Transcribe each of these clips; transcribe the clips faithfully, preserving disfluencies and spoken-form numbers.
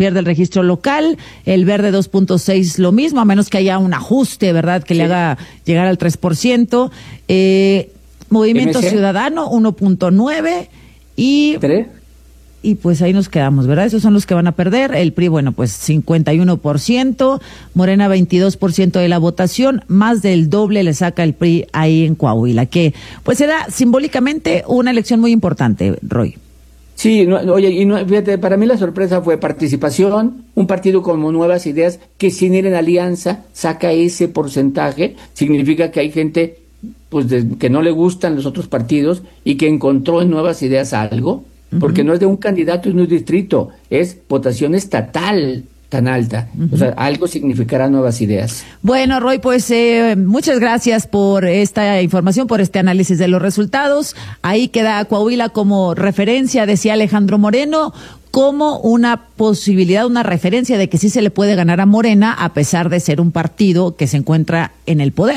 pierde el registro local, el Verde dos punto seis lo mismo, a menos que haya un ajuste, ¿verdad?, que sí le haga llegar al tres por ciento. Eh, Movimiento M C Ciudadano, uno punto nueve y... ¿tres? Y pues ahí nos quedamos, ¿verdad? Esos son los que van a perder. El P R I, bueno, pues cincuenta y uno por ciento, Morena veintidós por ciento de la votación, más del doble le saca el P R I ahí en Coahuila, que pues será simbólicamente una elección muy importante, Roy. Sí, no, oye, y no, fíjate, para mí la sorpresa fue participación, un partido como Nuevas Ideas, que sin ir en alianza saca ese porcentaje, significa que hay gente pues de, que no le gustan los otros partidos y que encontró en Nuevas Ideas algo. Porque uh-huh. no es de un candidato en un distrito, es votación estatal tan alta. Uh-huh. O sea, algo significará Nuevas Ideas. Bueno, Roy, pues eh, muchas gracias por esta información, por este análisis de los resultados. Ahí queda Coahuila como referencia, decía Alejandro Moreno, como una posibilidad, una referencia de que sí se le puede ganar a Morena, a pesar de ser un partido que se encuentra en el poder.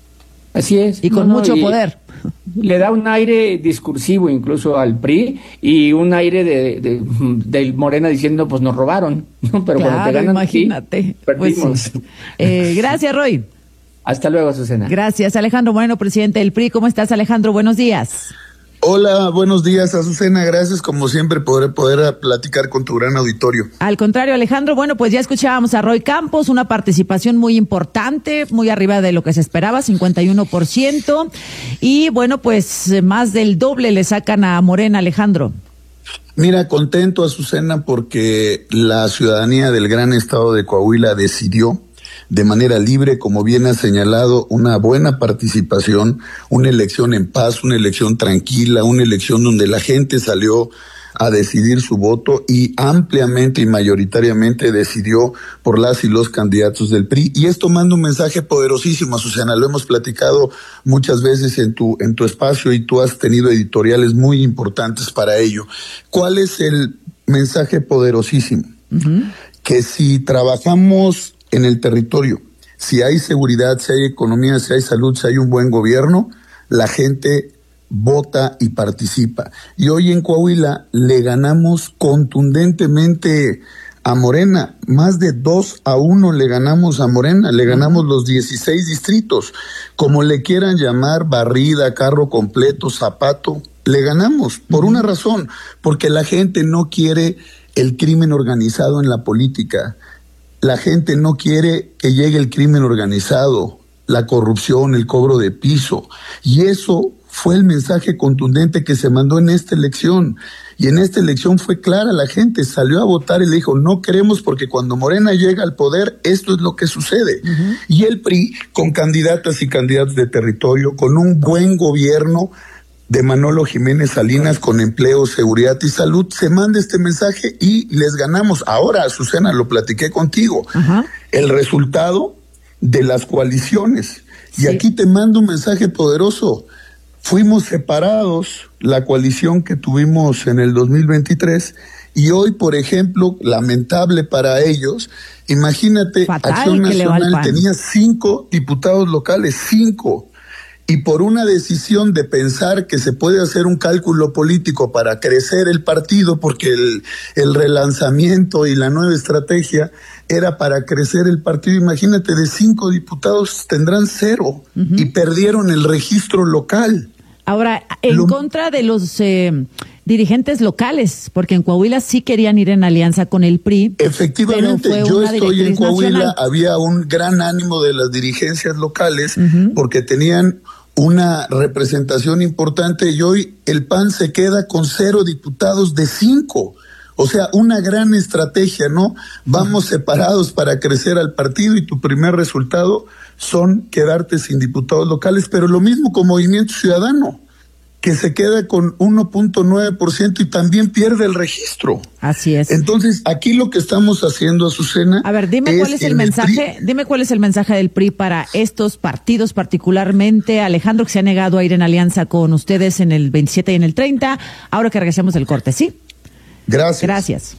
Así es. Y con no, mucho no, y poder. Le da un aire discursivo incluso al P R I y un aire de, de, de Morena diciendo, pues nos robaron, ¿no? Pero claro, cuando te ganan imagínate. aquí, perdimos. Pues sí. eh, gracias, Roy. Hasta luego, Azucena. Gracias, Alejandro Moreno, presidente del P R I. ¿Cómo estás, Alejandro? Buenos días. Hola, buenos días, Azucena. Gracias, como siempre, poder poder platicar con tu gran auditorio. Al contrario, Alejandro, bueno, pues ya escuchábamos a Roy Campos, una participación muy importante, muy arriba de lo que se esperaba, cincuenta y uno por ciento. Y bueno, pues más del doble le sacan a Morena, Alejandro. Mira, contento, Azucena, porque la ciudadanía del gran estado de Coahuila decidió de manera libre, como bien ha señalado, una buena participación, una elección en paz, una elección tranquila, una elección donde la gente salió a decidir su voto y ampliamente y mayoritariamente decidió por las y los candidatos del P R I. Y esto manda un mensaje poderosísimo, Azucena, lo hemos platicado muchas veces en tu, en tu espacio y tú has tenido editoriales muy importantes para ello. ¿Cuál es el mensaje poderosísimo? Uh-huh. Que si trabajamos en el territorio, si hay seguridad, si hay economía, si hay salud, si hay un buen gobierno, la gente vota y participa. Y hoy en Coahuila le ganamos contundentemente a Morena, más de dos a uno le ganamos a Morena, le ganamos los dieciséis distritos, como le quieran llamar, barrida, carro completo, zapato, le ganamos, por una razón, porque la gente no quiere el crimen organizado en la política. La gente no quiere que llegue el crimen organizado, la corrupción, el cobro de piso. Y eso fue el mensaje contundente que se mandó en esta elección. Y en esta elección fue clara, la gente salió a votar y le dijo, no queremos porque cuando Morena llega al poder, esto es lo que sucede. Uh-huh. Y el P R I, con candidatas y candidatos de territorio, con un buen gobierno de Manolo Jiménez Salinas, con empleo, seguridad y salud, se manda este mensaje y les ganamos. Ahora, Azucena, lo platiqué contigo, uh-huh. el resultado de las coaliciones. Sí. Y aquí te mando un mensaje poderoso. Fuimos separados, la coalición que tuvimos en el dos mil veintitrés, y hoy, por ejemplo, lamentable para ellos, imagínate, Fatal, Acción Nacional tenía cinco diputados locales, cinco. Y por una decisión de pensar que se puede hacer un cálculo político para crecer el partido, porque el, el relanzamiento y la nueva estrategia era para crecer el partido, imagínate, de cinco diputados tendrán cero, uh-huh. y perdieron el registro local. Ahora, en Lo... contra de los eh, dirigentes locales, porque en Coahuila sí querían ir en alianza con el P R I. Efectivamente, yo estoy en Coahuila, nacional. Había un gran ánimo de las dirigencias locales, uh-huh. porque tenían una representación importante y hoy el P A N se queda con cero diputados de cinco. O sea, una gran estrategia, ¿no? Vamos uh-huh. separados para crecer al partido y tu primer resultado son quedarte sin diputados locales, pero lo mismo con Movimiento Ciudadano, que se queda con uno punto nueve por ciento y también pierde el registro. Así es. Entonces, aquí lo que estamos haciendo, Azucena... A ver, dime cuál es el mensaje, el dime cuál es el mensaje del P R I para estos partidos, particularmente Alejandro, que se ha negado a ir en alianza con ustedes en el veintisiete y en el treinta, ahora que regresemos del corte, ¿sí? Gracias. Gracias.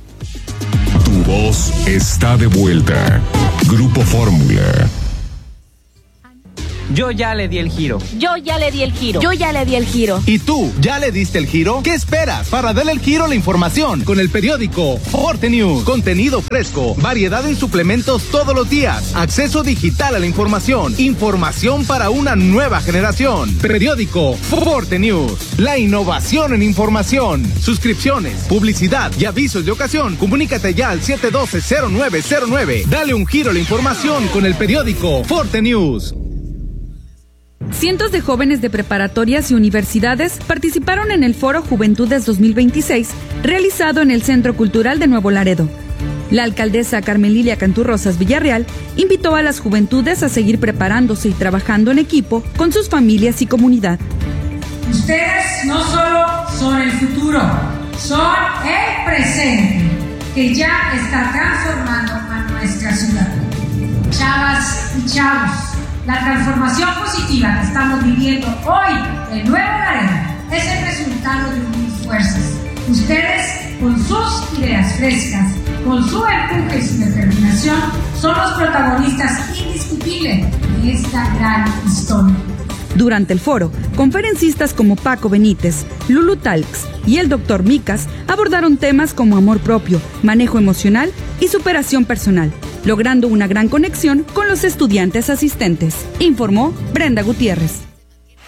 Tu voz está de vuelta. Grupo Fórmula. Yo ya le di el giro. Yo ya le di el giro. Yo ya le di el giro. ¿Y tú, ya le diste el giro? ¿Qué esperas para darle el giro a la información? Con el periódico Forte News. Contenido fresco, variedad en suplementos todos los días, acceso digital a la información, información para una nueva generación. Periódico Forte News. La innovación en información. Suscripciones, publicidad y avisos de ocasión. Comunícate ya al siete uno dos cero nueve cero nueve. Dale un giro a la información con el periódico Forte News. Cientos de jóvenes de preparatorias y universidades participaron en el Foro Juventudes dos mil veintiséis, realizado en el Centro Cultural de Nuevo Laredo. La alcaldesa Carmen Lilia Cantú Rosas Villarreal invitó a las juventudes a seguir preparándose y trabajando en equipo con sus familias y comunidad. Ustedes no solo son el futuro, son el presente, que ya está transformando a nuestra ciudad. Chavas y chavos, la transformación positiva que estamos viviendo hoy en Nuevo Laredo es el resultado de unir fuerzas. Ustedes, con sus ideas frescas, con su empuje y su determinación, son los protagonistas indiscutibles de esta gran historia. Durante el foro, conferencistas como Paco Benítez, Lulu Talks y el doctor Micas abordaron temas como amor propio, manejo emocional y superación personal, logrando una gran conexión con los estudiantes asistentes, informó Brenda Gutiérrez.